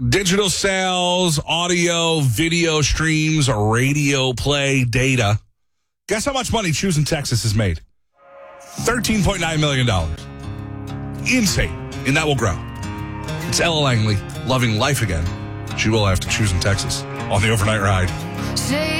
Digital sales, audio, video streams, radio play, data. Guess how much money Choosing Texas has made? $13.9 million. Insane. And that will grow. It's Ella Langley, loving life again. She will have to Choosing Texas on the overnight ride.